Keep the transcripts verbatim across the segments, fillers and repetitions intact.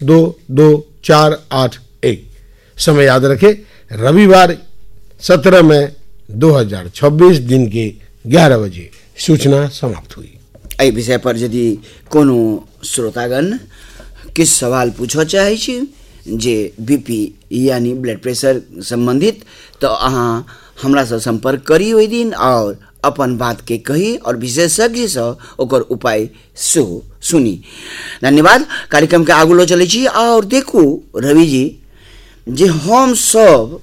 दो दो चार आठ एक। समय याद रखें, रविवार सत्रह मई दो हजार छब्बीस दिन के ग्यारह बजे सूचना समाप्त हुई। एहि विषय पर यदि कोनो श्रोतागण किस सवाल पूछऽ चाहे छी जे बीपी यानी ब्लड प्रेशर संबंधित, तो अहाँ हमरा से संपर्क करी ओहि दिन और अपन बात के कही और विशेषज्ञ से ओकर उपाय सेहो सुनी। धन्यवाद। कार्यक्रम के आगू लो चले छी और देखू रवि जी जे हम सब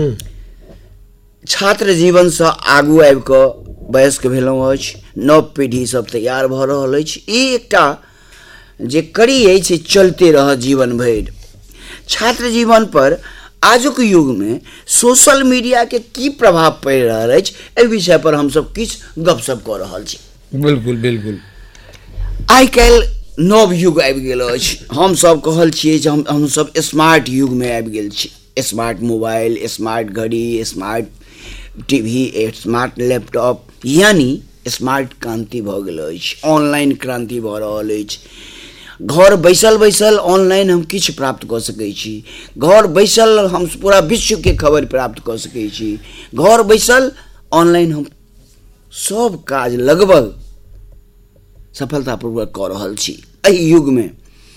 छात्र जीवन से आगू आबि कऽ वयस्क भेलहुँ अछि, नव पीढ़ी सब तैयार भऽ रहल अछि, ई एकटा जे कड़ी अछि चलते रह जीवन भरि। छात्र जीवन पर आजुक युग में सोशल मीडिया के की प्रभाव पड़ि रहल अछि, एहि विषय पर हम सब किछु गपशप कऽ रहल छी। बिल्कुल बिल्कुल। आइ काल्हि नव युग आबि गेल अछि, हम सब कहल छियै जे हम हम सब स्मार्ट युग में आबि गेल छी। स्मार्ट मोबाइल, स्मार्ट घड़ी, स्मार्ट टीवी, स्मार्ट लैपटॉप, यानी स्मार्ट क्रांति भऽ गेल अछि, ऑनलाइन क्रांति भऽ रहल अछि। घर बैसल बैसल ऑनलाइन हम किछु प्राप्त कऽ सकै छी, घर बैसल हम पूरा विश्व के खबर प्राप्त कऽ सकै छी, घर बैसल ऑनलाइन हम सब काज लगभग सफलतापूर्वक कऽ रहल छी। एहि युग में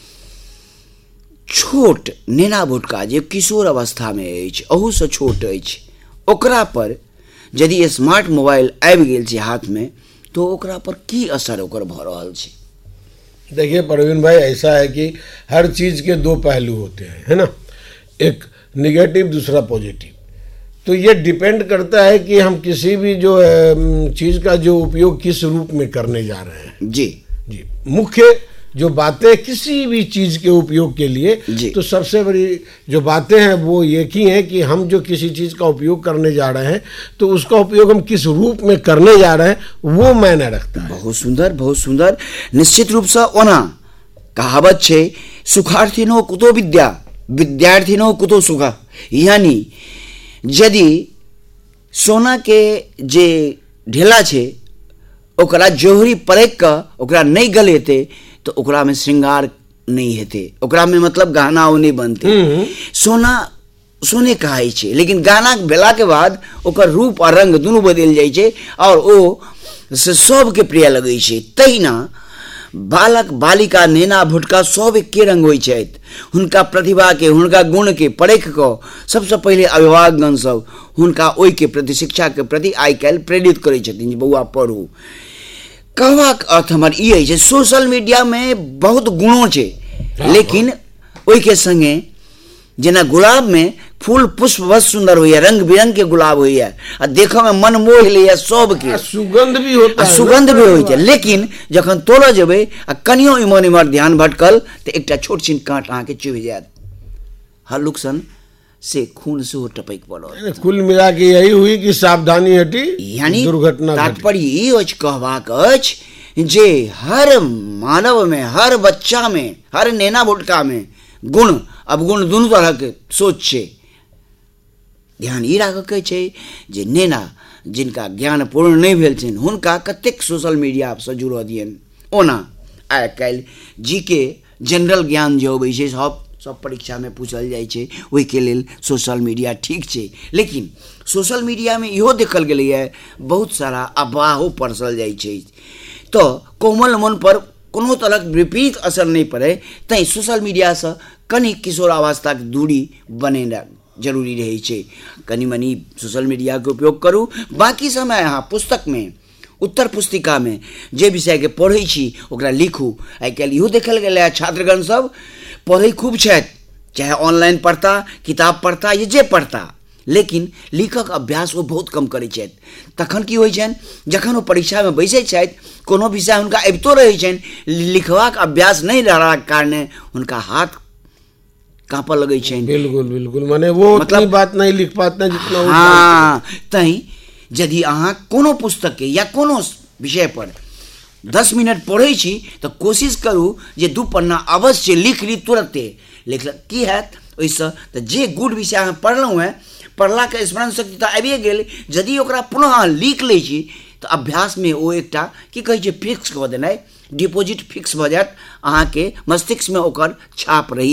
छोट नेना भुटका जे किशोर अवस्था में अछि, अहू से छोट अछि, ओकरा पर यदि स्मार्ट मोबाइल आबि गेल छै हाथ में, तो ओकरा पर की असर ओकर भऽ रहल छै? देखिए प्रवीण भाई, ऐसा है कि हर चीज़ के दो पहलू होते हैं, है ना, एक निगेटिव दूसरा पॉजिटिव। तो ये डिपेंड करता है कि हम किसी भी जो चीज़ का जो उपयोग किस रूप में करने जा रहे हैं। जी जी मुख्य जो बातें किसी भी चीज़ के उपयोग के लिए, तो सबसे बड़ी जो बातें हैं वो एक ही है कि हम जो किसी चीज़ का उपयोग करने जा रहे हैं, तो उसका उपयोग हम किस रूप में करने जा रहे हैं वो मायने रखता है। बहुत सुंदर, बहुत सुंदर। निश्चित रूप से ओना कहावत छे, सुखार्थिनो कुतो विद्या, विद्यार्थिनो कुतो सुख। यानी यदि सोना के जे ढेला छे ओकरा जोहरी परख के ओकरा नहीं गलेते तो ओकरा में श्रृंगार नहीं हेते, ओकरा में मतलब गहना ओ नहीं बनते। सोना सोने कहाई छे, लेकिन गहना भेला के बाद ओकर रूप और रंग दुनू बदल जाय छे और ओ से सबके प्रिय लगै छे। तहिना बालक बालिका नेना भुटका सब एके रंग होइ छथि। हुनका प्रतिभा के, हुनका गुण के परख कऽ सबसे पहले अभिभावकगण सब हुनका ओहि के प्रति, शिक्षा के प्रति आइ काल्हि प्रेरित करै छथिन जे बौआ पढ़ू। कहबाक अर्थ हमर ई अछि जे सोशल मीडिया में बहुत गुणों छै, लेकिन ओहि के संगे जेना गुलाब में फूल पुष्प बहुत सुंदर होइए, रंग बिरंग के गुलाब होइए आ देखऽ में मन मोह लैए सबके, सुगंध भी होता है, सुगंध भी होइ छै। लेकिन जखन तोड़ऽ जेबै आ कनियो इमहर इमहर ध्यान भटकल तऽ एकटा छोट छिन काँट अहाँके चुभि जायत, हल्लुक सन से खून से हो टपक पड़त। कुल मिला के यही हुई कि सावधानी हटी, यानी दुर्घटना। तात्पर्य ई अछि, कहबाक अछि जे हर मानव में, हर बच्चा में, हर नेना भुटका में गुण अवगुण दुनू तरह के सोच छै। ध्यान ई राखऽ छै जे नेना जिनका ज्ञान पूर्ण नहीं भेल छनि हुनका कतेक सोशल मीडिया से जुड़ऽ दियनि। ओना आइ काल्हि जी के जनरल ज्ञान जे अबै छै सब सब परीक्षा में पूछल जाइ छै, ओहि के लेल सोशल मीडिया ठीक छै। लेकिन सोशल मीडिया में इहो देखल गेलै है बहुत सारा अफवाहो परसल जाइ छै, तो कोमल मन पर कोनो तरह विपरीत असर नहीं पड़े, तैं सोशल मीडिया से कनि किशोरावस्था के दूरी बनेना जरूरी रहे छै। कनि मनी सोशल मीडिया के उपयोग करू, बाकी समय अहाँ पुस्तक में, उत्तर पुस्तिका में जे विषय के पढ़ै छी ओकरा लिखू। आइ काल्हि इहो देखल गेलै है छात्रगण सब पढ़ै खूब छथि, चाहे ऑनलाइन पढ़ता, किताब पढ़ता या जे पढ़ता, लेकिन लिखक अभ्यास वो बहुत कम करै छथि। तखन की होइ छनि, जखन वो परीक्षा में बैसै छथि, कोनो विषय हुनका अबितो रहै छनि, लिखबाक अभ्यास नहीं रहलाक कारणे हुनका हाथ काँपऽ लगै छनि। बिल्कुल बिल्कुल, माने वो मतलब उतनी बात नहीं लिख पाते जितना। हाँ, तैं यदि अहाँ कोनो पुस्तक के या कोनो विषय पर दस मिनट पढ़ै छी तो कोशिश करू जे दू पन्ना अवश्य लिख ली तुरंते। लिख की हैत ओहिसँ तऽ जे गुड विषय अहाँ पढ़लहुँ हैं, पढ़ला के स्मरण शक्ति तऽ आबिए गेल, यदि ओकरा पुनः अहाँ लिख लै छी तऽ अभ्यास में ओ एकटा की कहै छै फिक्स कऽ देनाइ, डिपोजिट फिक्स भऽ जायत, अहाँके मस्तिष्क में ओकर छाप रही।